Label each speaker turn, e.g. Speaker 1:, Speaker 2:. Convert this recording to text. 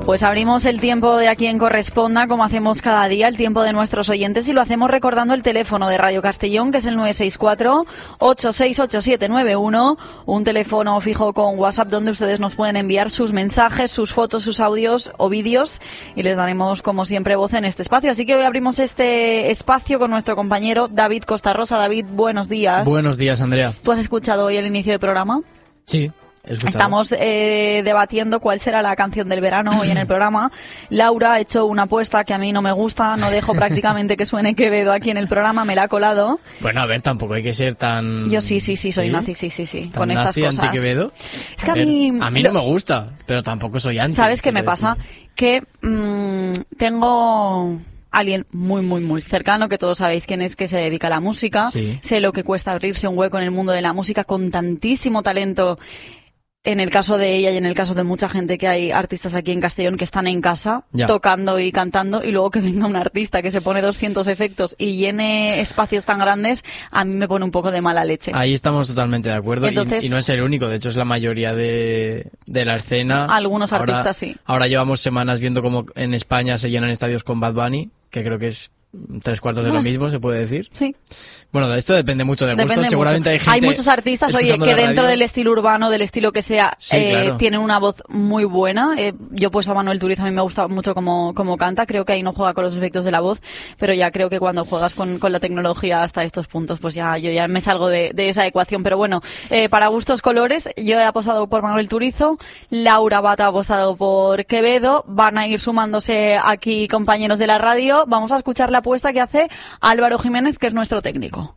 Speaker 1: Pues abrimos el tiempo de A Quien Corresponda, como hacemos cada día, el tiempo de nuestros oyentes, y lo hacemos recordando el teléfono de Radio Castellón, que es el 964-868791, un teléfono fijo con WhatsApp donde ustedes nos pueden enviar sus mensajes, sus fotos, sus audios o vídeos, y les daremos, como siempre, voz en este espacio. Así que hoy abrimos este espacio con nuestro compañero David Costarrosa. David, buenos días.
Speaker 2: Buenos días, Andrea.
Speaker 1: ¿Tú has escuchado hoy el inicio del programa?
Speaker 2: Sí.
Speaker 1: Estamos debatiendo cuál será la canción del verano hoy en el programa. Laura ha hecho una apuesta que a mí no me gusta, no dejo prácticamente que suene Quevedo aquí en el programa, me la ha colado.
Speaker 2: Bueno, a ver, tampoco hay que ser tan...
Speaker 1: Yo sí, soy nazi, sí, con estas cosas.
Speaker 2: ¿Anti-Quevedo?
Speaker 1: Es que a mí
Speaker 2: no me gusta, pero tampoco soy anti.
Speaker 1: ¿Sabes qué me pasa? Que tengo... alguien muy cercano, que todos sabéis quién es, que se dedica a la música.
Speaker 2: Sí.
Speaker 1: Sé lo que cuesta abrirse un hueco en el mundo de la música con tantísimo talento. En el caso de ella y en el caso de mucha gente, que hay artistas aquí en Castellón que están en casa tocando y cantando, y luego que venga un artista que se pone 200 efectos y llene espacios tan grandes, a mí me pone un poco de mala leche.
Speaker 2: Ahí estamos totalmente de acuerdo. Entonces, y no es el único, de hecho es la mayoría de la escena.
Speaker 1: Algunos artistas sí.
Speaker 2: Ahora llevamos semanas viendo cómo en España se llenan estadios con Bad Bunny, que creo que es 3/4 de lo mismo, se puede decir.
Speaker 1: Sí.
Speaker 2: Bueno, esto depende mucho de gustos. Seguramente hay gente.
Speaker 1: Hay muchos artistas, oye, que dentro del estilo urbano, del estilo que sea,
Speaker 2: sí, claro,
Speaker 1: tienen una voz muy buena. Yo he puesto a Manuel Turizo, a mí me gusta mucho cómo canta. Creo que ahí no juega con los efectos de la voz, pero ya creo que cuando juegas con la tecnología hasta estos puntos, pues yo ya me salgo de esa ecuación. Pero bueno, para gustos colores, yo he apostado por Manuel Turizo, Laura Bata ha apostado por Quevedo. Van a ir sumándose aquí compañeros de la radio. Vamos a escuchar la apuesta que hace Álvaro Jiménez, que es nuestro técnico.